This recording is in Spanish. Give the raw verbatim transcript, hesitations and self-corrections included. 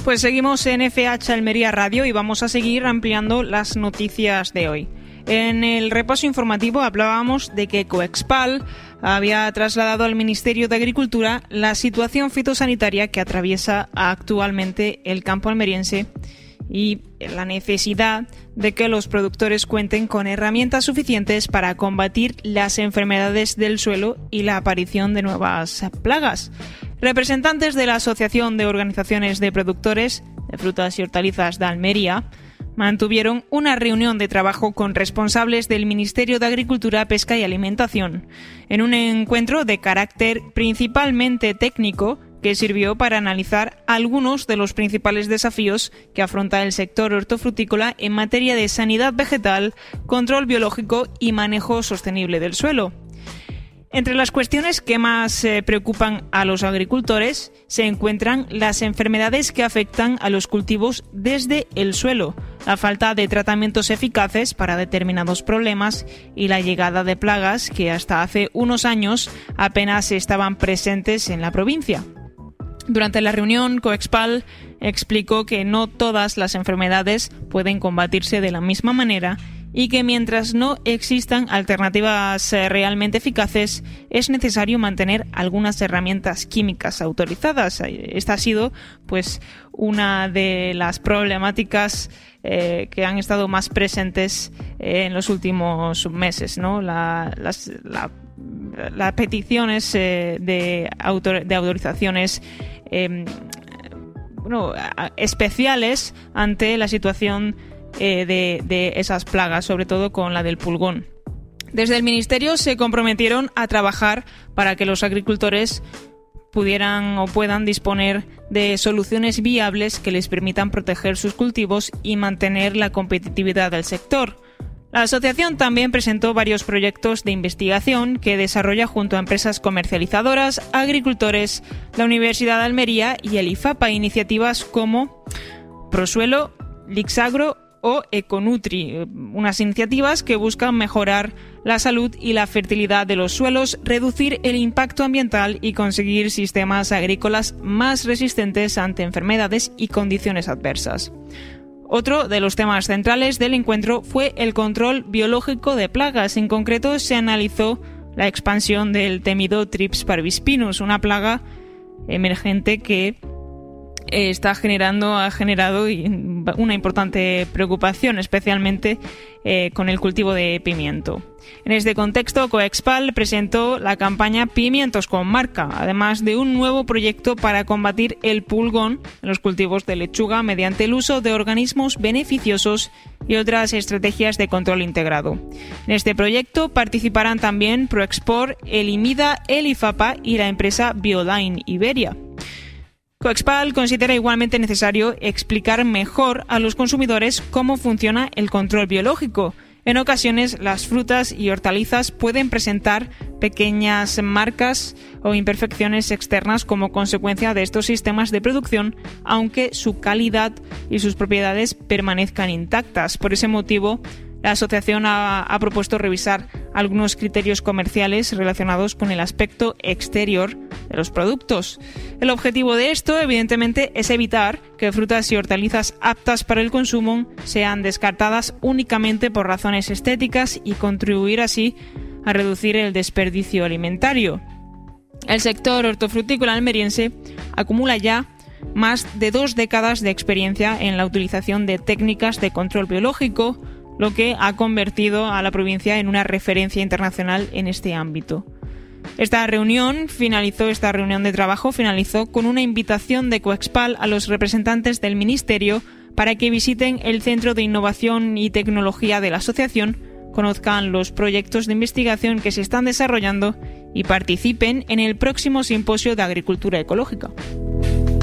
Pues seguimos en F H Almería Radio y vamos a seguir ampliando las noticias de hoy. En el repaso informativo hablábamos de que Coexpal había trasladado al Ministerio de Agricultura la situación fitosanitaria que atraviesa actualmente el campo almeriense y la necesidad de que los productores cuenten con herramientas suficientes para combatir las enfermedades del suelo y la aparición de nuevas plagas. Representantes de la Asociación de Organizaciones de Productores de Frutas y Hortalizas de Almería mantuvieron una reunión de trabajo con responsables del Ministerio de Agricultura, Pesca y Alimentación, en un encuentro de carácter principalmente técnico que sirvió para analizar algunos de los principales desafíos que afronta el sector hortofrutícola en materia de sanidad vegetal, control biológico y manejo sostenible del suelo. Entre las cuestiones que más eh, preocupan a los agricultores se encuentran las enfermedades que afectan a los cultivos desde el suelo, la falta de tratamientos eficaces para determinados problemas y la llegada de plagas que hasta hace unos años apenas estaban presentes en la provincia. Durante la reunión, Coexpal explicó que no todas las enfermedades pueden combatirse de la misma manera y que mientras no existan alternativas realmente eficaces, es necesario mantener algunas herramientas químicas autorizadas. Esta ha sido, pues, una de las problemáticas eh, que han estado más presentes eh, en los últimos meses, ¿no? La, las, la, las peticiones eh, de, autor, de autorizaciones eh, bueno, especiales ante la situación Eh, de, de esas plagas, sobre todo con la del pulgón. Desde el Ministerio se comprometieron a trabajar para que los agricultores pudieran o puedan disponer de soluciones viables que les permitan proteger sus cultivos y mantener la competitividad del sector. La asociación también presentó varios proyectos de investigación que desarrolla junto a empresas comercializadoras, agricultores, la Universidad de Almería y el IFAPA, iniciativas como Prosuelo, Lixagro o Econutri, unas iniciativas que buscan mejorar la salud y la fertilidad de los suelos, reducir el impacto ambiental y conseguir sistemas agrícolas más resistentes ante enfermedades y condiciones adversas. Otro de los temas centrales del encuentro fue el control biológico de plagas. En concreto, se analizó la expansión del temido Thrips parvispinus, una plaga emergente que está generando, ha generado una importante preocupación, especialmente eh, con el cultivo de pimiento. En este contexto, Coexpal presentó la campaña Pimientos con Marca, además de un nuevo proyecto para combatir el pulgón en los cultivos de lechuga mediante el uso de organismos beneficiosos y otras estrategias de control integrado. En este proyecto participarán también Proexport, el IMIDA, el IFAPA y la empresa Bioline Iberia. Coexpal considera igualmente necesario explicar mejor a los consumidores cómo funciona el control biológico. En ocasiones, las frutas y hortalizas pueden presentar pequeñas marcas o imperfecciones externas como consecuencia de estos sistemas de producción, aunque su calidad y sus propiedades permanezcan intactas. Por ese motivo, la asociación ha, ha propuesto revisar algunos criterios comerciales relacionados con el aspecto exterior de los productos. El objetivo de esto, evidentemente, es evitar que frutas y hortalizas aptas para el consumo sean descartadas únicamente por razones estéticas y contribuir así a reducir el desperdicio alimentario. El sector hortofrutícola almeriense acumula ya más de dos décadas de experiencia en la utilización de técnicas de control biológico, lo que ha convertido a la provincia en una referencia internacional en este ámbito. Esta reunión finalizó, esta reunión de trabajo finalizó con una invitación de Coexpal a los representantes del Ministerio para que visiten el Centro de Innovación y Tecnología de la asociación, conozcan los proyectos de investigación que se están desarrollando y participen en el próximo Simposio de Agricultura Ecológica.